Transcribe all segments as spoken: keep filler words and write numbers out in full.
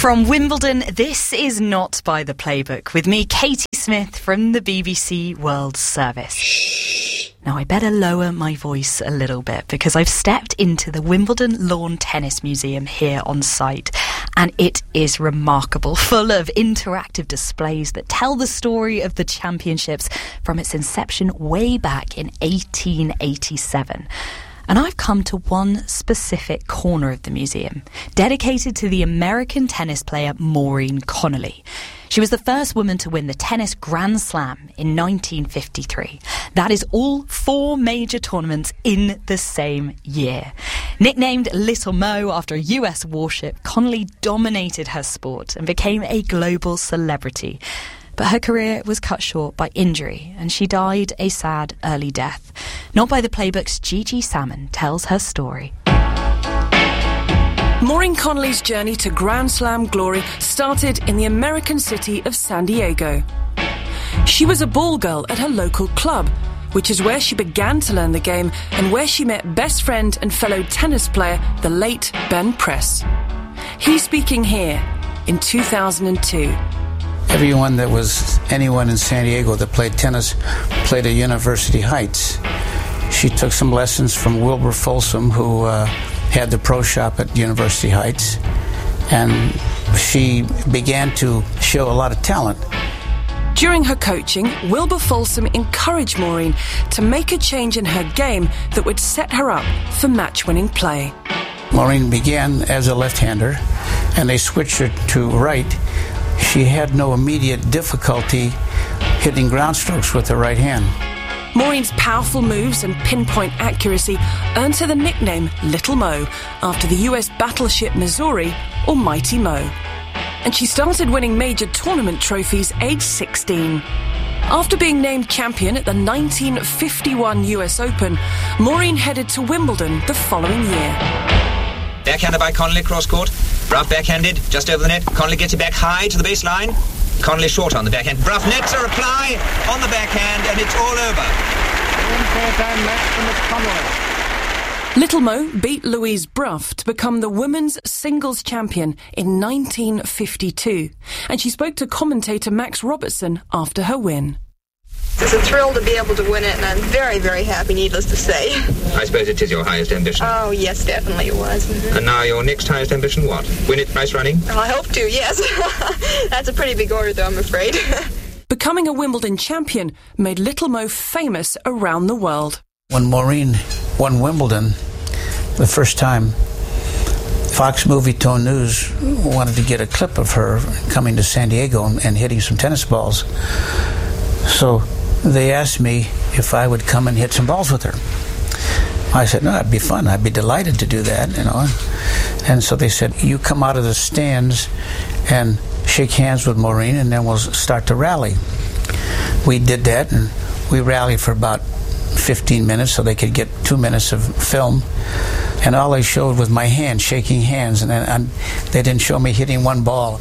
From Wimbledon, this is Not by the Playbook, with me, Katie Smith, from the B B C World Service. Shh. Now, I better lower my voice a little bit, because I've stepped into the Wimbledon Lawn Tennis Museum here on site, and it is remarkable, full of interactive displays that tell the story of the championships from its inception way back in eighteen eighty-seven. And I've come to one specific corner of the museum, dedicated to the American tennis player Maureen Connolly. She was the first woman to win the tennis Grand Slam in nineteen fifty-three. That is all four major tournaments in the same year. Nicknamed Little Mo after a U S warship, Connolly dominated her sport and became a global celebrity. But her career was cut short by injury, and she died a sad early death. Not by the Playbook's Gigi Salmon tells her story. Maureen Connolly's journey to Grand Slam glory started in the American city of San Diego. She was a ball girl at her local club, which is where she began to learn the game and where she met best friend and fellow tennis player, the late Ben Press. He's speaking here in two thousand two. Everyone that was anyone in San Diego that played tennis played at University Heights. She took some lessons from Wilbur Folsom, who uh, had the pro shop at University Heights, and she began to show a lot of talent. During her coaching, Wilbur Folsom encouraged Maureen to make a change in her game that would set her up for match-winning play. Maureen began as a left-hander, and they switched her to right. She had no immediate difficulty hitting ground strokes with her right hand. Maureen's powerful moves and pinpoint accuracy earned her the nickname Little Mo, after the U S battleship Missouri, or Mighty Mo. And she started winning major tournament trophies aged sixteen. After being named champion at the nineteen fifty-one U S Open, Maureen headed to Wimbledon the following year. Backhanded by Connolly, cross-court. Bruff backhanded, just over the net. Connolly gets it back high to the baseline. Connolly short on the backhand. Bruff nets a reply on the backhand, and it's all over. Little Mo beat Louise Bruff to become the women's singles champion in nineteen fifty-two, and she spoke to commentator Max Robertson after her win. It's a thrill to be able to win it, and I'm very, very happy, needless to say. I suppose it is your highest ambition. Oh, yes, definitely it was. Mm-hmm. And now your next highest ambition, what? Win it nice running? Well, I hope to, yes. That's a pretty big order, though, I'm afraid. Becoming a Wimbledon champion made Little Mo famous around the world. When Maureen won Wimbledon the first time, Fox Movietone News wanted to get a clip of her coming to San Diego and, and hitting some tennis balls. So they asked me if I would come and hit some balls with her. I said, no, that'd be fun. I'd be delighted to do that, you know. And so they said, you come out of the stands and shake hands with Maureen, and then we'll start to rally. We did that, and we rallied for about fifteen minutes so they could get two minutes of film. And all they showed was my hand, shaking hands, and, then, and they didn't show me hitting one ball.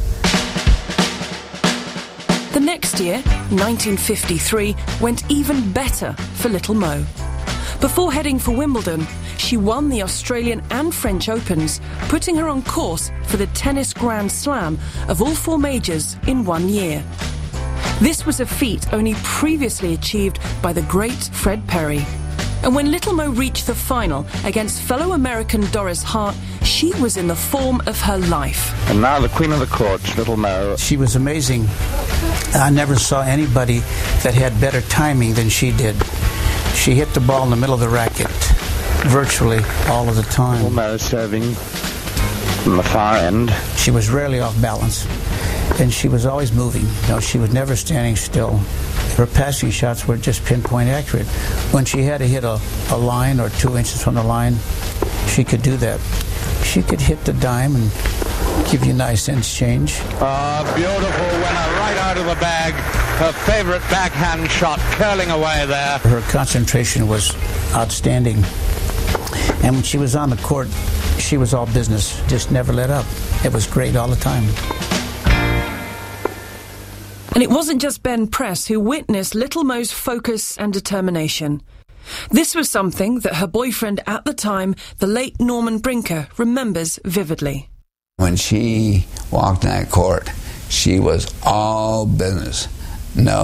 The next year, nineteen fifty-three, went even better for Little Mo. Before heading for Wimbledon, she won the Australian and French Opens, putting her on course for the tennis Grand Slam of all four majors in one year. This was a feat only previously achieved by the great Fred Perry. And when Little Mo reached the final against fellow American Doris Hart, she was in the form of her life. And now the queen of the court, Little Mo. She was amazing. I never saw anybody that had better timing than she did. She hit the ball in the middle of the racket virtually all of the time. Little Mo serving from the far end. She was rarely off balance, and she was always moving. You know, she was never standing still. Her passing shots were just pinpoint accurate. When she had to hit a, a line or two inches from the line, she could do that. She could hit the dime and give you nice ends change. Ah, uh, beautiful winner, right out of the bag. Her favorite backhand shot curling away there. Her concentration was outstanding. And when she was on the court, she was all business, just never let up. It was great all the time. And it wasn't just Ben Press who witnessed Little Mo's focus and determination. This was something that her boyfriend at the time, the late Norman Brinker, remembers vividly. When she walked in that court, she was all business. No